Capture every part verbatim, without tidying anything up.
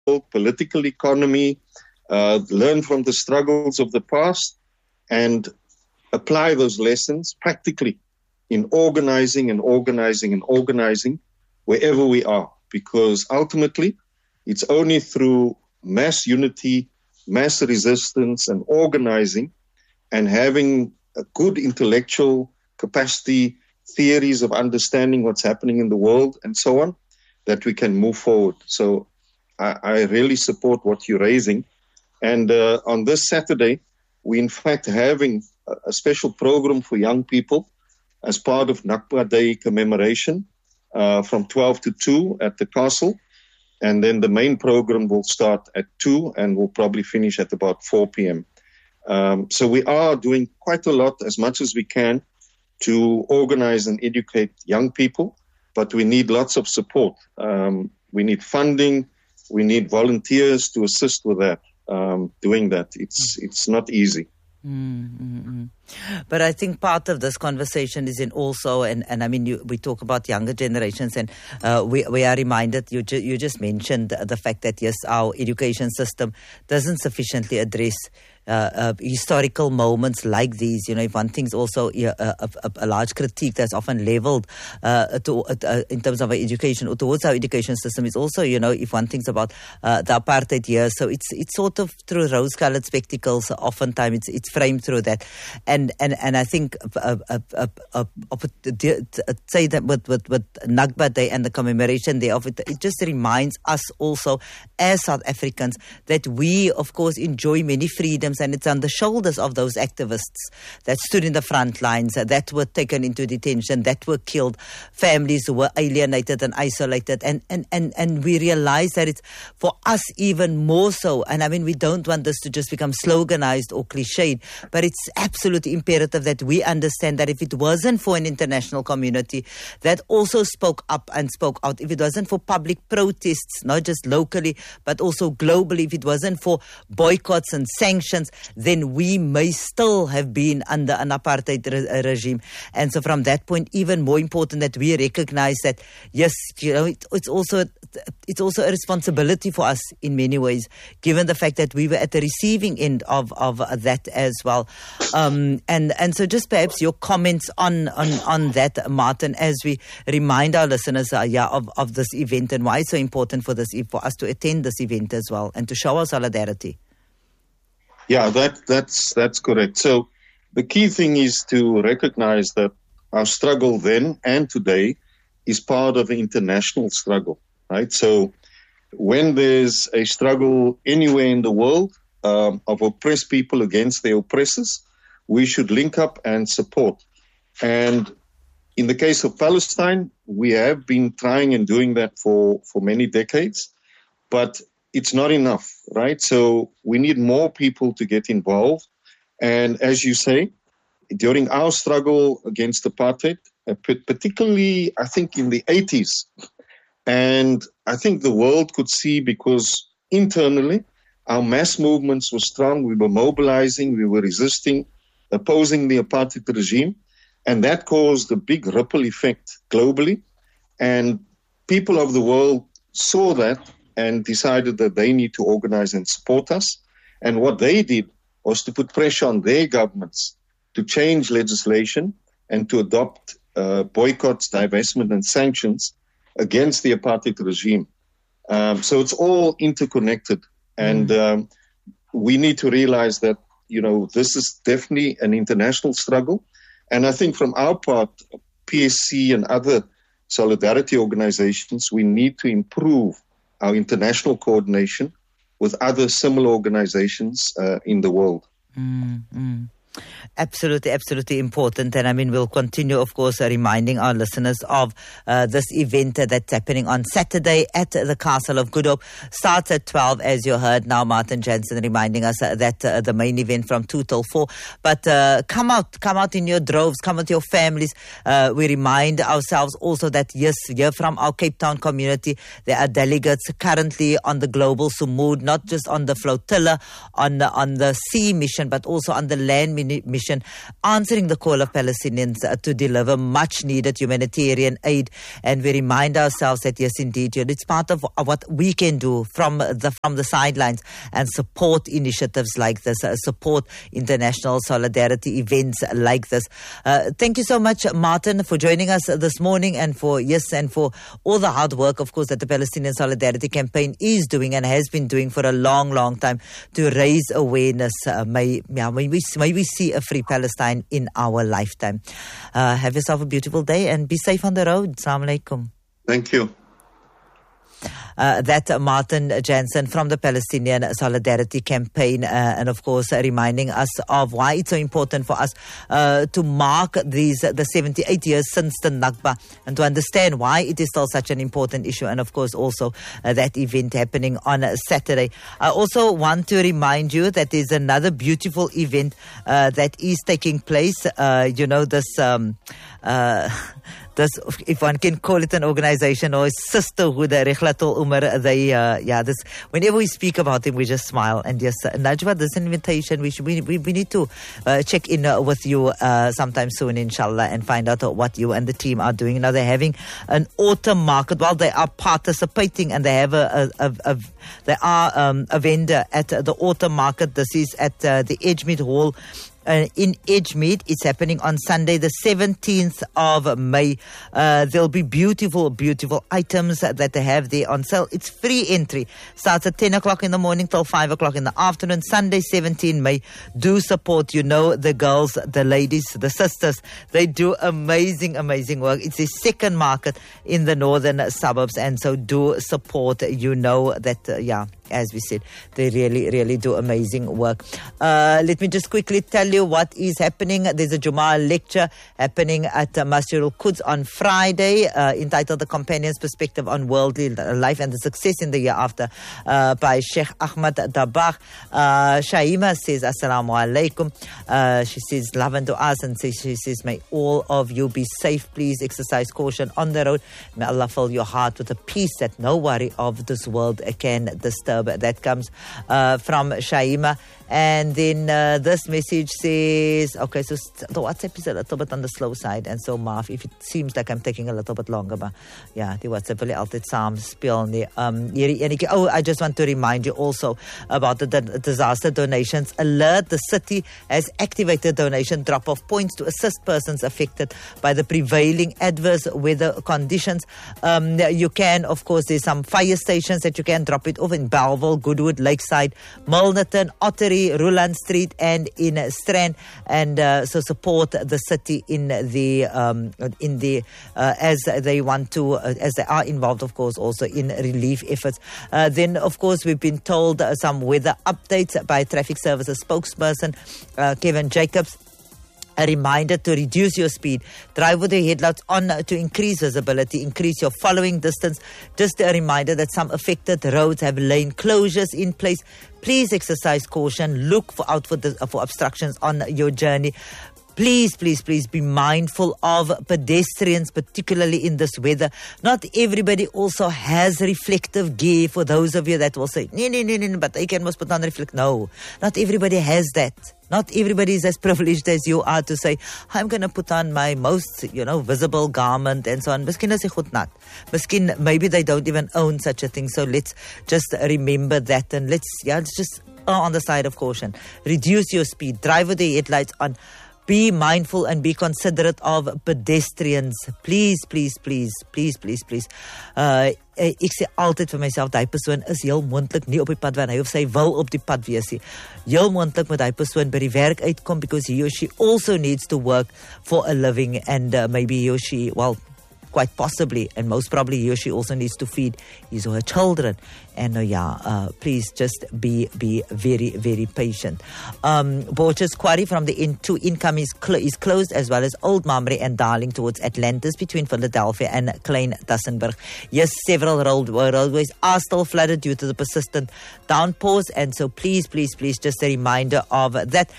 world, political economy, uh, learn from the struggles of the past, and apply those lessons practically in organizing and organizing and organizing wherever we are. Because ultimately, it's only through mass unity, mass resistance, and organizing, and having a good intellectual capacity, theories of understanding what's happening in the world, and so on, that we can move forward. So I, I really support what you're raising. And uh, on this Saturday, we're in fact having a, a special program for young people as part of Nakba Day commemoration uh, from twelve to two at the castle. And then the main program will start at two and will probably finish at about four p.m. Um, so we are doing quite a lot, as much as we can, to organize and educate young people, but we need lots of support. Um, we need funding, we need volunteers to assist with that, um, doing that. It's, it's not easy. Mm-hmm. But I think part of this conversation is in also, and, and I mean, you, we talk about younger generations, and uh, we we are reminded, you, ju- you just mentioned the fact that, yes, our education system doesn't sufficiently address Uh, uh, historical moments like these. You know, if one thinks also uh, a, a, a large critique that's often leveled uh, to, uh, in terms of our education or towards our education system is also, you know, if one thinks about uh, the apartheid years. So it's it's sort of through rose-colored spectacles. Oftentimes it's it's framed through that, and and and I think uh, uh, uh, uh, uh, say that with with with Nakba Day and the commemoration thereof, it, it just reminds us also as South Africans that we, of course, enjoy many freedoms. And it's on the shoulders of those activists that stood in the front lines, uh, that were taken into detention, that were killed, families who were alienated and isolated. And, and, and, and we realize that it's for us even more so. And I mean, we don't want this to just become sloganized or cliched, but it's absolutely imperative that we understand that if it wasn't for an international community that also spoke up and spoke out, if it wasn't for public protests, not just locally, but also globally, if it wasn't for boycotts and sanctions, then we may still have been under an apartheid re- regime. And so from that point, even more important that we recognize that, yes, you know, it, it's also it's also a responsibility for us in many ways, given the fact that we were at the receiving end of, of that as well. Um, and, and so just perhaps your comments on, on, on that, Martin, as we remind our listeners uh, yeah, of, of this event and why it's so important for, this, for us to attend this event as well and to show our solidarity. Yeah, that, that's that's correct. So the key thing is to recognize that our struggle then and today is part of an international struggle, right? So when there's a struggle anywhere in the world um, of oppressed people against their oppressors, we should link up and support. And in the case of Palestine, we have been trying and doing that for, for many decades, but it's not enough, right? So we need more people to get involved. And as you say, during our struggle against apartheid, particularly, I think, in the eighties, and I think the world could see, because internally our mass movements were strong, we were mobilizing, we were resisting, opposing the apartheid regime, and that caused a big ripple effect globally. And people of the world saw that and decided that they need to organize and support us. And what they did was to put pressure on their governments to change legislation and to adopt uh, boycotts, divestment, and sanctions against the apartheid regime. Um, so it's all interconnected. And mm. um, we need to realize that, you know, this is definitely an international struggle. And I think from our part, P S C and other solidarity organizations, we need to improve our international coordination with other similar organizations uh, in the world. Mm, mm. Absolutely, absolutely important. And I mean, we'll continue, of course, uh, reminding our listeners of uh, this event uh, that's happening on Saturday at the Castle of Good Hope. Starts at twelve, as you heard now, Martin Jansen reminding us uh, that uh, the main event from two till four. But uh, come out, come out in your droves, come with your families. Uh, we remind ourselves also that, yes, here from our Cape Town community, there are delegates currently on the Global Sumud, not just on the flotilla, on the, on the sea mission, but also on the land mission. mission, answering the call of Palestinians uh, to deliver much needed humanitarian aid. And we remind ourselves that yes, indeed, it's part of what we can do from the from the sidelines and support initiatives like this, uh, support international solidarity events like this. Uh, thank you so much, Martin, for joining us this morning, and for yes, and for all the hard work, of course, that the Palestinian Solidarity Campaign is doing and has been doing for a long, long time to raise awareness. Uh, may, yeah, may, we, may we see a free Palestine in our lifetime. Uh, have yourself a beautiful day and be safe on the road. Assalamu alaikum. Thank you. Uh, that uh, Martin Jansen from the Palestinian Solidarity Campaign, uh, and of course uh, reminding us of why it's so important for us uh, to mark these uh, the seventy-eight years since the Nakba, and to understand why it is still such an important issue, and of course also uh, that event happening on uh, Saturday. I also want to remind you that there's another beautiful event uh, that is taking place. Uh, you know, this um, uh, this, if one can call it an organization or a sisterhood, Rikhlatul Umar, they, uh, yeah, this, whenever we speak about them, we just smile. And yes, uh, Najwa, this invitation, we, should, we, we, we need to uh, check in uh, with you uh, sometime soon, inshallah, and find out uh, what you and the team are doing. Now, they're having an autumn market while they are participating, and they have a, a, a, a they are um, a vendor at the autumn market. This is at uh, the Edgemead Hall. Uh, in Edgemead. It's happening on Sunday, the seventeenth of May. Uh, there'll be beautiful, beautiful items that they have there on sale. It's free entry. Starts at ten o'clock in the morning till five o'clock in the afternoon. Sunday, seventeenth May. Do support, you know, the girls, the ladies, the sisters. They do amazing, amazing work. It's the second market in the northern suburbs. And so do support, you know, that, uh, yeah. As we said, they really, really do amazing work. Uh, let me just quickly tell you what is happening. There's a Jummah lecture happening at uh, Masjid al-Quds on Friday, uh, entitled The Companion's Perspective on Worldly Life and the Success in the Year After, uh, by Sheikh Ahmad Dabakh. Uh, Shaima says, Assalamu alaikum. Uh, she says, love unto us, and says, she says, may all of you be safe. Please exercise caution on the road. May Allah fill your heart with a peace that no worry of this world can disturb. That comes uh, from Shaima. And then uh, this message says, okay, so the WhatsApp is a little bit on the slow side. And so, Marv, if it seems like I'm taking a little bit longer, but yeah, the WhatsApp will altyd saam speel nie. Um, oh, I just want to remind you also about the, the disaster donations alert. The city has activated donation drop-off points to assist persons affected by the prevailing adverse weather conditions. Um, you can, of course, there's some fire stations that you can drop it off in Bellville, Goodwood, Lakeside, Milnerton, Ottery, Ruland Street, and in Strand. And uh, so support the city in the um, in the uh, as they want to, uh, as they are involved, of course, also in relief efforts. Uh, then, of course, we've been told uh, some weather updates by Traffic Services spokesperson uh, Kevin Jacobs. A reminder to reduce your speed, drive with your headlights on to increase visibility, increase your following distance. Just a reminder that some affected roads have lane closures in place. Please exercise caution. Look for out for, the, for obstructions on your journey. Please, please, please be mindful of pedestrians, particularly in this weather. Not everybody also has reflective gear. For those of you that will say, no, no, no, no, but I can must put on reflect. No, not everybody has that. Not everybody is as privileged as you are to say, I'm going to put on my most, you know, visible garment and so on. Miskien is goed nat. Miskien, maybe they don't even own such a thing. So let's just remember that, and let's, yeah, let's just err on the side of caution. Reduce your speed. Drive with the headlights on. Be mindful and be considerate of pedestrians. Please, please, please, please, please, please. Uh, ek sê altyd vir myself, die persoon is heel moontlik nie op die pad wanneer hy of sy wil op die pad wees nie. Heel moontlik moet die persoon by die werk uitkom, because he or she also needs to work for a living, and uh, maybe he or she, well, quite possibly, and most probably he or she also needs to feed his or her children. And uh, yeah, uh, please just be be very, very patient. Um, Borchers Quarry from the N two income is, cl- is closed, as well as Old Mamre and Darling towards Atlantis between Philadelphia and Klein Tassenberg. Yes, several road- roadways are still flooded due to the persistent downpours, and so please, please, please, just a reminder of that.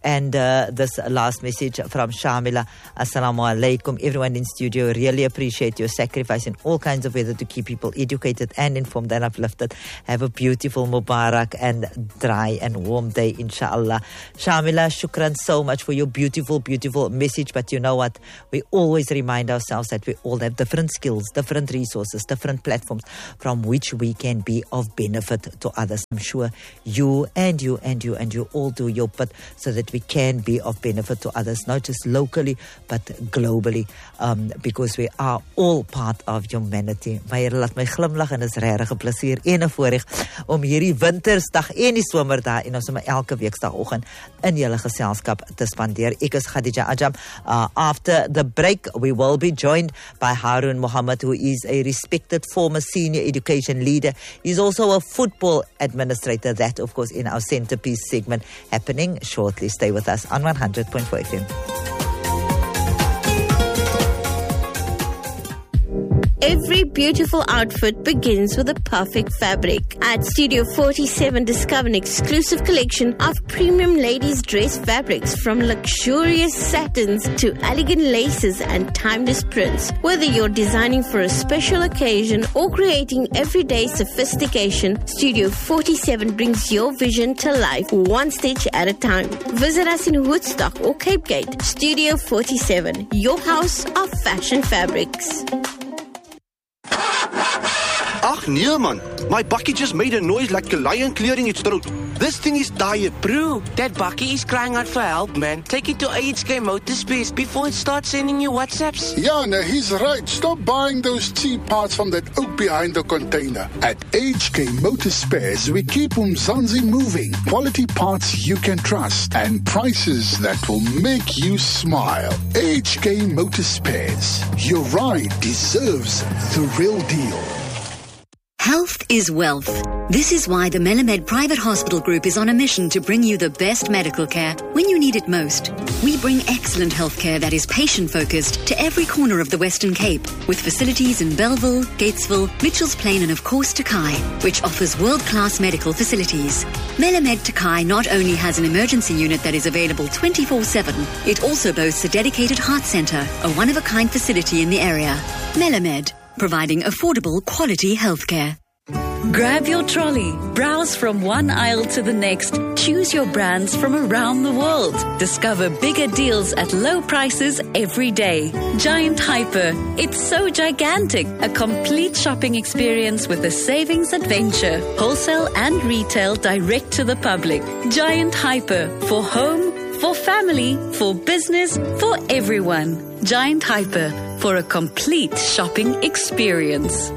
And uh, this last message from Shamila. Assalamu alaikum. Everyone in studio, really appreciate your sacrifice in all kinds of ways to keep people educated and informed and uplifted. Have a beautiful Mubarak and dry and warm day, inshallah. Shamila, shukran so much for your beautiful, beautiful message. But you know what? We always remind ourselves that we all have different skills, different resources, different platforms from which we can be of benefit to others. I'm sure you and you and you and you all do your part so that we can be of benefit to others, not just locally but globally, um, because we are all part of humanity. Maar hier laat my glimlag en is regtig 'n plesier en 'n voorreg om hierdie wintersdag en die somerdag en ons om elke weekdagoggend in julle geselskap te spandeer. Ek is Khadija Ajam. Uh, after the break, we will be joined by Harun Mohammed, who is a respected former senior education leader. He's also a football administrator. That, of course, in our centerpiece segment happening shortly. Stay with us on one hundred point four F M. Every beautiful outfit begins with a perfect fabric. At Studio forty-seven, discover an exclusive collection of premium ladies' dress fabrics, from luxurious satins to elegant laces and timeless prints. Whether you're designing for a special occasion or creating everyday sophistication, Studio forty-seven brings your vision to life, one stitch at a time. Visit us in Woodstock or Cape Gate. Studio forty-seven, your house of fashion fabrics. Ach nee man, my bakkie just made a noise like a lion clearing its throat. This thing is tired. Bro, that bakkie is crying out for help, man. Take it to H K Motorspares before it starts sending you WhatsApps. Yeah, no, he's right. Stop buying those cheap parts from that oak behind the container. At H K Motorspares, we keep Umzansi moving. Quality parts you can trust and prices that will make you smile. H K Motorspares. Your ride deserves the real deal. Health is wealth. This is why the Melamed Private Hospital Group is on a mission to bring you the best medical care when you need it most. We bring excellent health care that is patient-focused to every corner of the Western Cape, with facilities in Belleville, Gatesville, Mitchells Plain and of course Takai, which offers world-class medical facilities. Melamed Takai not only has an emergency unit that is available twenty-four seven, it also boasts a dedicated heart centre, a one-of-a-kind facility in the area. Melamed, providing affordable, quality healthcare. Grab your trolley, browse from one aisle to the next, choose your brands from around the world. Discover bigger deals at low prices every day. Giant Hyper, it's so gigantic. A complete shopping experience with a savings adventure. Wholesale and retail direct to the public. Giant Hyper, for home, for family, for business, for everyone. Giant Hyper, for a complete shopping experience.